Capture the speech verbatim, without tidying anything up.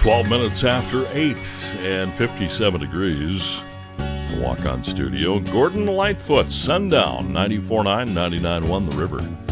twelve minutes after eight and fifty-seven degrees. Walk on studio. Gordon Lightfoot, Sundown, ninety-four point nine, ninety-nine point one The River.